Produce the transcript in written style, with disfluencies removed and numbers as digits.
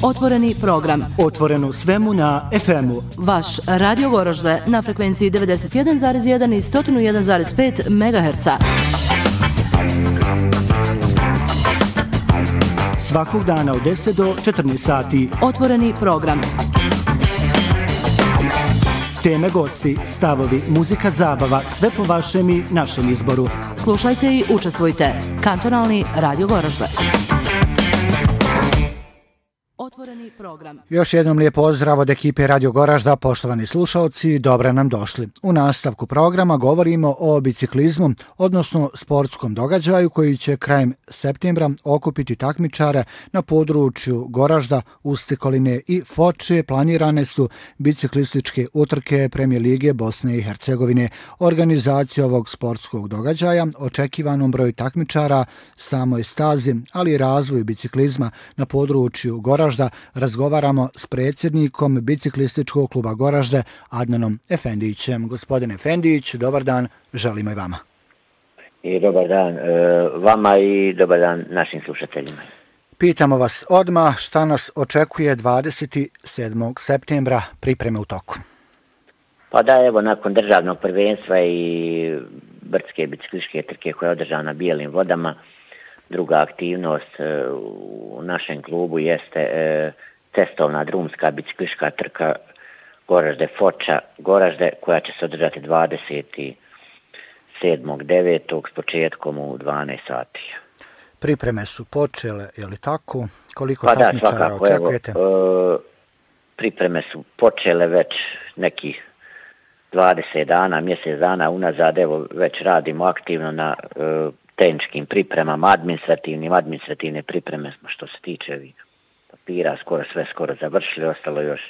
Otvoreni program. Otvoreno svemu na FM-u. Vaš Radio Goražde na frekvenciji 91,1 i 101,5 MHz. Svakog dana od 10 do 14 sati. Otvoreni program. Teme, gosti, stavovi, muzika, zabava, sve po vašem i našem izboru. Slušajte i učestvujte. Kantonalni Radio Goražde. Otvoreni program. Još jednom lijep pozdrav od ekipe Radio Goražda, poštovani slušalci, dobro nam došli. U nastavku programa govorimo o biciklizmu, odnosno sportskom događaju koji će krajem septembra okupiti takmičare na području Goražda, Ustikoline i Foče. Planirane su biciklističke utrke Premijer lige Bosne i Hercegovine. Organizaciju ovog sportskog događaja, očekivanom broju takmičara, samoj stazi, ali i razvoju biciklizma na području Goražda razgovaramo s predsjednikom biciklističkog kluba Goražde, Adnanom Efendićem. Gospodin Efendić, dobar dan, želimo i vama. I dobar dan vama i dobar dan našim slušateljima. Pitamo vas odmah šta nas očekuje 27. septembra, pripreme u toku. Pa da, evo, nakon državnog prvenstva i brdske biciklističke trke koja je održana na Bijelim vodama, druga aktivnost u našem klubu jeste cestovna drumska biciklistička trka Goražde Foča Goražde, koja će se održati 27.9. s početkom u 12 sati. Pripreme su počele, je li tako? Koliko takmičara očekujete? Evo, pripreme su počele već nekih 20 dana, mjesec dana unazad, evo već radimo aktivno na tehničkim pripremama, administrativne pripreme smo što se tiče papira, skoro završili, ostalo još